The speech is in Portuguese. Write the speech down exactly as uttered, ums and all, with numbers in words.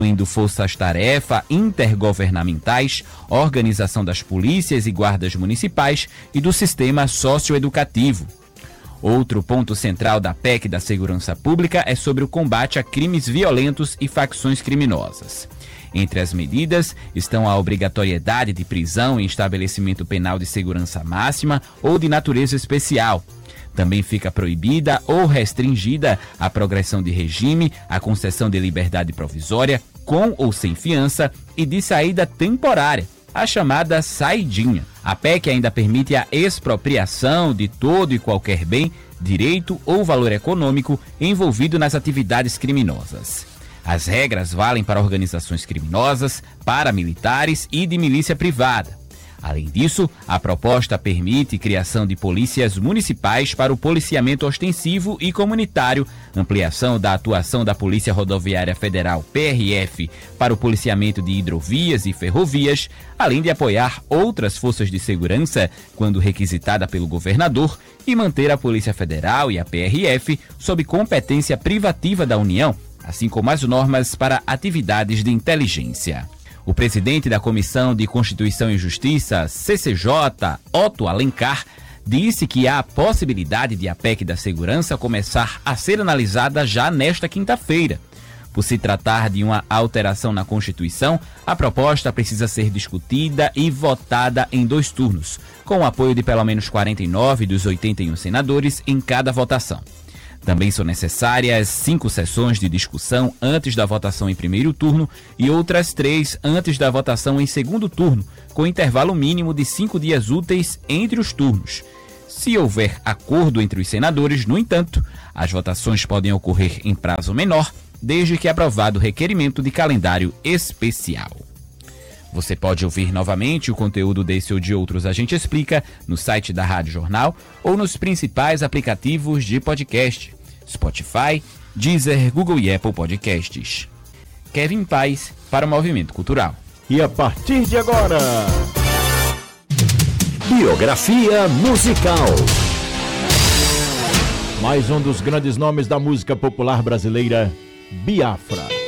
incluindo forças-tarefa intergovernamentais, organização das polícias e guardas municipais e do sistema socioeducativo. Outro ponto central da P E C da Segurança Pública é sobre o combate a crimes violentos e facções criminosas. Entre as medidas estão a obrigatoriedade de prisão em estabelecimento penal de segurança máxima ou de natureza especial. Também fica proibida ou restringida a progressão de regime, a concessão de liberdade provisória, com ou sem fiança, e de saída temporária, a chamada saidinha. A P E C ainda permite a expropriação de todo e qualquer bem, direito ou valor econômico envolvido nas atividades criminosas. As regras valem para organizações criminosas, paramilitares e de milícia privada. Além disso, a proposta permite criação de polícias municipais para o policiamento ostensivo e comunitário, ampliação da atuação da Polícia Rodoviária Federal, P R F, para o policiamento de hidrovias e ferrovias, além de apoiar outras forças de segurança quando requisitada pelo governador e manter a Polícia Federal e a P R F sob competência privativa da União, assim como as normas para atividades de inteligência. O presidente da Comissão de Constituição e Justiça, C C J, Otto Alencar, disse que há a possibilidade de a P E C da Segurança começar a ser analisada já nesta quinta-feira. Por se tratar de uma alteração na Constituição, a proposta precisa ser discutida e votada em dois turnos, com o apoio de pelo menos quarenta e nove dos oitenta e um senadores em cada votação. Também são necessárias cinco sessões de discussão antes da votação em primeiro turno e outras três antes da votação em segundo turno, com intervalo mínimo de cinco dias úteis entre os turnos. Se houver acordo entre os senadores, no entanto, as votações podem ocorrer em prazo menor, desde que aprovado o requerimento de calendário especial. Você pode ouvir novamente o conteúdo desse ou de outros A Gente Explica no site da Rádio Jornal ou nos principais aplicativos de podcast, Spotify, Deezer, Google e Apple Podcasts. Kevin Paes para o Movimento Cultural. E a partir de agora, biografia musical. Mais um dos grandes nomes da música popular brasileira, Biafra.